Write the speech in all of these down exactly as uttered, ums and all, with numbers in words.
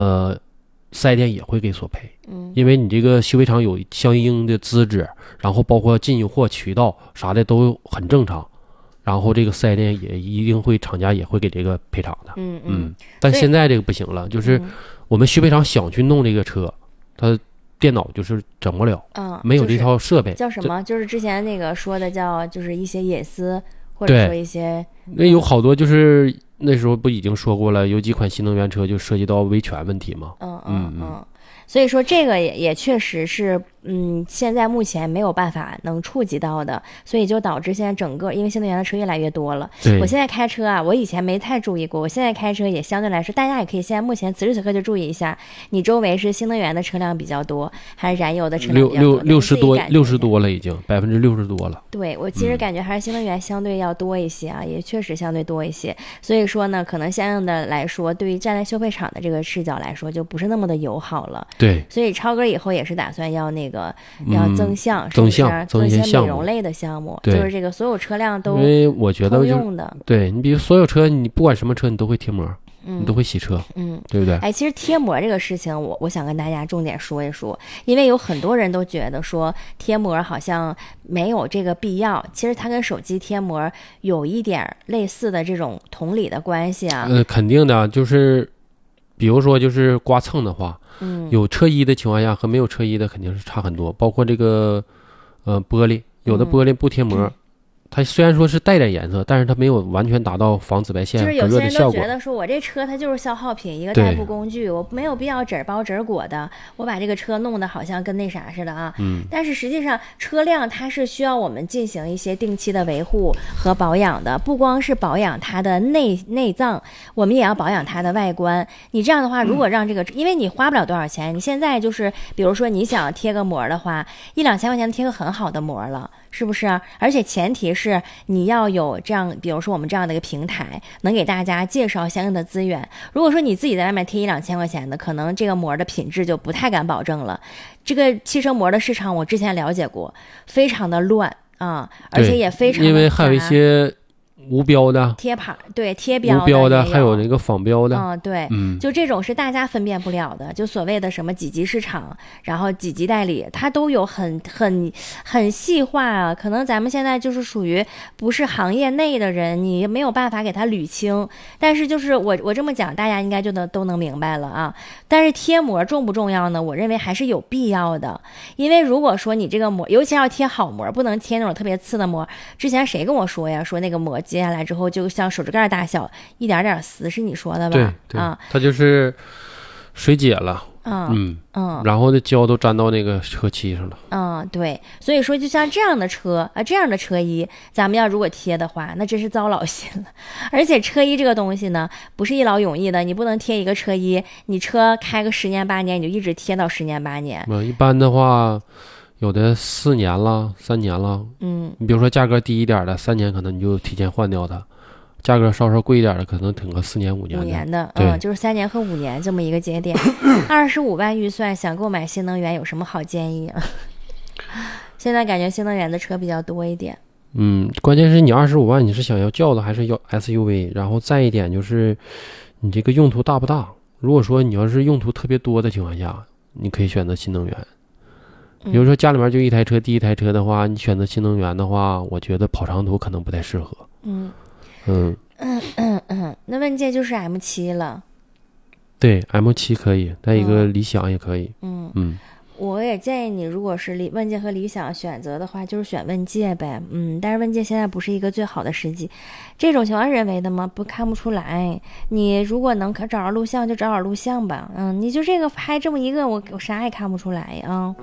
呃，四 S 店也会给索赔。 嗯， 因为你这个修配厂有相应的资质，然后包括进货渠道啥的都很正常，然后这个四 S 店也一定会，厂家也会给这个赔偿的。 嗯嗯，但现在这个不行了，就是我们修配厂想去弄这个车，它电脑就是整不了， 嗯， 没有这套设备。 叫什么？就是之前那个说的叫，就是一些隐私，或者说一些， 那有好多就是那时候不已经说过了，有几款新能源车就涉及到维权问题嘛。 嗯嗯嗯。所以说这个也也确实是，嗯，现在目前没有办法能触及到的，所以就导致现在整个，因为新能源的车越来越多了。我现在开车啊，我以前没太注意过，我现在开车也相对来说，大家也可以现在目前此时此刻就注意一下，你周围是新能源的车辆比较多，还是燃油的车辆比较多？ 六六六十多，六十多了已经，百分之六十多了。 对，我其实感觉还是新能源相对要多一些啊，嗯、也确实相对多一些。所以说呢，可能相应的来说，对于站在修配厂的这个视角来说，就不是那么的友好了。 对， 所以超哥以后也是打算要那个要增项， 嗯、增项增一些美容类的项目，就是这个所有车辆都因为我觉得通用的。 对你比如所有车，你不管什么车，你都会贴膜。你都会洗车， 嗯， 对不对？ 哎，其实贴膜这个事情，我我想跟大家重点说一说，因为有很多人都觉得说贴膜好像没有这个必要，其实它跟手机贴膜有一点类似的这种同理的关系啊。 呃，肯定的，就是比如说就是刮蹭的话， 嗯， 有车衣的情况下和没有车衣的肯定是差很多，包括这个呃玻璃，有的玻璃不贴膜。嗯，它虽然说是带点颜色，但是它没有完全达到防紫外线和热的效果。 就是有些人都觉得说我这车它就是消耗品，一个代步工具，我没有必要纸包纸裹的，我把这个车弄得好像跟那啥似的啊。 嗯。 但是实际上车辆它是需要我们进行一些定期的维护和保养的，不光是保养它的内内脏，我们也要保养它的外观。你这样的话，如果让这个，因为你花不了多少钱，你现在就是比如说你想贴个膜的话，一两千块钱贴个很好的膜了。是不是啊？而且前提是你要有这样，比如说我们这样的一个平台，能给大家介绍相应的资源。如果说你自己在外面贴一两千块钱的，可能这个膜的品质就不太敢保证了。这个汽车膜的市场我之前了解过，非常的乱啊，而且也非常的因为还有一些无标的贴牌，对，贴标的无标的，还有那个仿标的。 嗯，对，嗯，就这种是大家分辨不了的，就所谓的什么几级市场，然后几级代理，它都有很很很细化啊。可能咱们现在就是属于不是行业内的人，你没有办法给它捋清。但是就是我我这么讲，大家应该就能都能明白了啊。但是贴膜重不重要呢？我认为还是有必要的，因为如果说你这个膜，尤其要贴好膜，不能贴那种特别次的膜。之前谁跟我说呀？说那个膜接下来之后就像手指盖大小，一点点撕，是你说的吧？ 对对啊，它就是水解了， 嗯嗯嗯， 然后那胶都粘到那个车漆上了。 嗯，对，所以说就像这样的车啊，这样的车衣，咱们要如果贴的话，那真是糟老心了。而且车衣这个东西呢，不是一劳永逸的，你不能贴一个车衣，你车开个十年八年，你就一直贴到十年八年。 嗯，一般的话。有的四年了，三年了， 嗯， 你比如说价格低一点的，三年可能你就提前换掉它；价格稍稍贵一点的，可能等个四年五年的。 五年的， 对， 嗯，就是三年和五年这么一个节点。二十五万预算想购买新能源，有什么好建议啊？现在感觉新能源的车比较多一点。 嗯，关键是你二十五万，你是想要轿子还是要 S U V？ 然后再一点就是你这个用途大不大？如果说你要是用途特别多的情况下，你可以选择新能源。比如说家里面就一台车，第一台车的话，你选择新能源的话，我觉得跑长途可能不太适合。 嗯嗯嗯嗯嗯，那问界就是 M 七了。 对 ，M 七可以，再一个理想也可以。 嗯嗯， 我也建议你，如果是理问界和理想选择的话，就是选问界呗。嗯，但是问界现在不是一个最好的时机。这种情况人为的吗？不看不出来。你如果能找着录像，就找找录像吧。嗯，你就这个拍这么一个，我我啥也看不出来啊。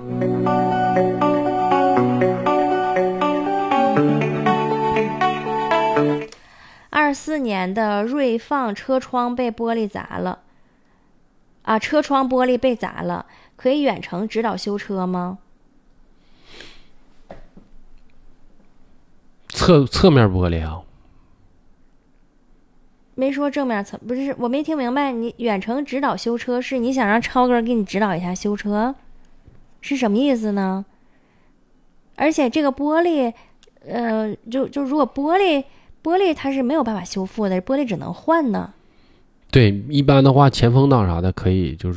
二四年的锐放车窗被玻璃砸了。啊，车窗玻璃被砸了，可以远程指导修车吗？ 侧侧面玻璃啊？ 没说正面侧，不是，我没听明白。你远程指导修车是你想让超哥给你指导一下修车，是什么意思呢？而且这个玻璃，呃，就就如果玻璃玻璃它是没有办法修复的，玻璃只能换呢。 对，一般的话前风挡啥的可以就是